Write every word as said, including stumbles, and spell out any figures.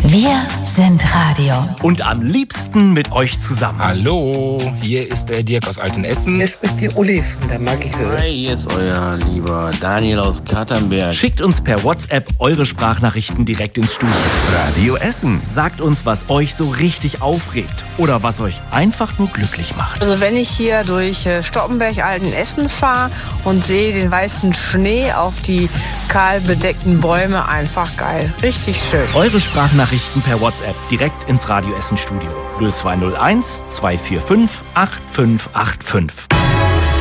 Wir sind Radio. Und am liebsten mit euch zusammen. Hallo, hier ist der Dirk aus Altenessen. Hier spricht die Uli von der Magihöhe. Hi, hier ist euer lieber Daniel aus Katernberg. Schickt uns per WhatsApp eure Sprachnachrichten direkt ins Studio. Radio Essen. Sagt uns, was euch so richtig aufregt oder was euch einfach nur glücklich macht. Also wenn ich hier durch Stoppenberg-Altenessen fahre und sehe den weißen Schnee auf die kahl bedeckten Bäume, einfach geil. Richtig schön. Eure Sprachnachrichten per WhatsApp direkt ins Radio Essen Studio. null zwei null eins, zwei vier fünf, acht fünf acht fünf.